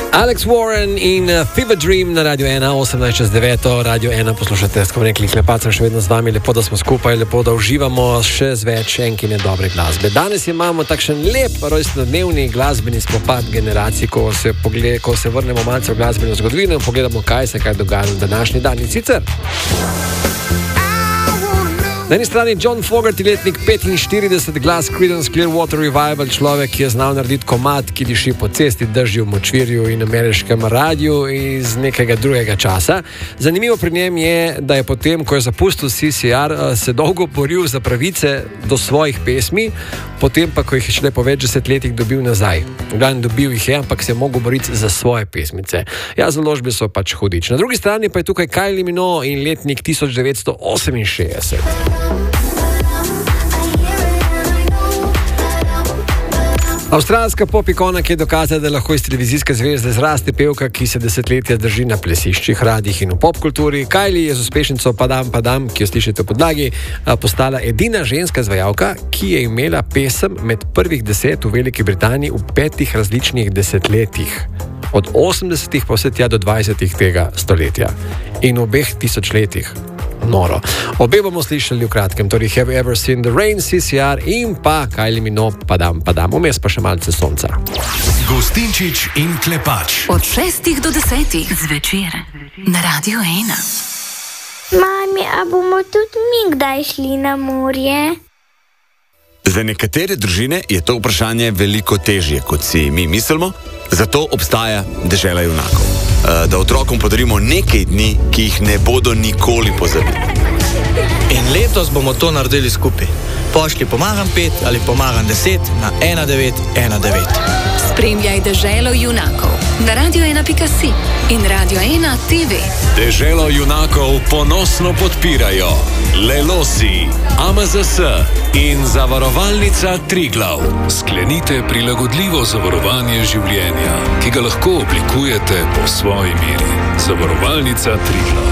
Alex Warren in Fever Dream na Radio 1, 18:09, Radio 1 poslušate, tako rekli, Klepacem še vedno z vami, lepo, da smo skupaj, lepo, da uživamo še z več enkine dobre glasbe. Danes imamo takšen lep rojstnodnevni glasbeni spopad generacij, ko se vrnemo malce v glasbeno zgodovino in pogledamo, kaj se dogaja na današnji dan. In sicer na eni strani John Fogerty, letnik 45, glas Creedence Clearwater Revival, človek, ki je znal narediti komad, ki diši po cesti, dežju, močvirju in ameriškem radiju iz nekega drugega časa. Zanimivo pri njem je, da je potem, ko je zapustil CCR, se dolgo boril za pravice do svojih pesmi, potem pa, ko jih je šele po več desetletjih dobil nazaj. Glavno dobil jih je, ampak se je mogel boriti za svoje pesmice. Ja, založbe so pač hudič. Na drugi strani pa je tukaj Kylie Minogue in letnik 1968. Avstralska pop-ikona, ki je dokazala, da lahko iz televizijske zvezde zraste pevka, ki se desetletja drži na plesiščih, radijih in v popkulturi. Kylie je z uspešnico Padam Padam, ki jo slišite v podlagi, postala edina ženska izvajalka, ki je imela pesem med prvih 10 v Veliki Britaniji v 5 različnih desetletjih. Od 80-ih pa vse tja do 20-ih tega stoletja. In v obeh tisočletjih. Noro. Obe bomo slišali v kratkem, torej Have You Ever Seen the Rain, CCR in pa Kylie Minogue, Padam Padam, vmes pa še malce sonca. Gostinčič in Klepač. Od 6 do 10 zvečer na Radio 1. Mami, a bomo tudi mi kdaj šli na morje? Za nekatere družine je to vprašanje veliko težje, kot si mi mislimo, zato obstaja Dežela junakov. Da otrokom podarimo nekaj dni, ki jih ne bodo nikoli pozabili. In letos bomo to naredili skupaj. Pošlji Pomagam 5 ali Pomagam 10 na 1919. Spremljaj Deželo junakov na radio1.si in Radio 1 TV. Deželo junakov ponosno podpirajo Lelosi, AMZS in Zavarovalnica Triglav. Sklenite prilagodljivo zavarovanje življenja, ki ga lahko oblikujete po svoji meri. Zavarovalnica Triglav.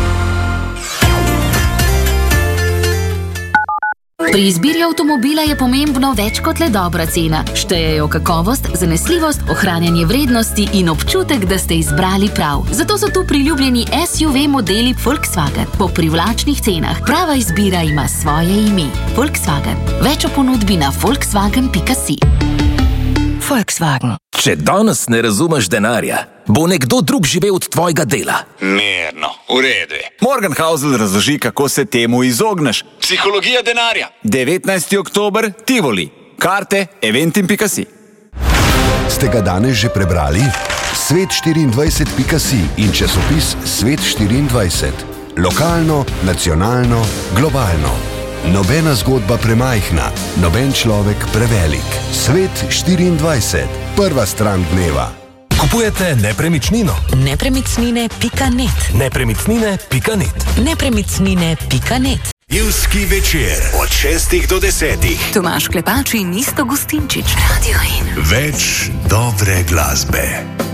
Pri izbiri avtomobila je pomembno več kot le dobra cena. Štejejo kakovost, zanesljivost, ohranjanje vrednosti in občutek, da ste izbrali prav. Zato so tu priljubljeni SUV modeli Volkswagen po privlačnih cenah. Prava izbira ima svoje ime. Volkswagen. Več o ponudbi na volkswagen.si. Volkswagen. Če danes ne razumeš denarja, bo nekdo drug živel od tvojega dela. Mirno, v redu. Morgan Housel razloži, kako se temu izogneš. Psihologija denarja. 19. oktober, Tivoli. Karte eventim.si. Ste ga danes že prebrali? Svet24.si in časopis Svet24. Lokalno, nacionalno, globalno. Nobena zgodba premajhna, noben človek prevelik. Svet24. Prva stran dneva. Kupujete nepremičnino? Nepremičnine.net. Nepremičnine.net. Nepremičnine.net. Juski večer od 6 do 10. Tomaž Klepač in Isto Gostinčič. Radio 1. Več dobre glasbe.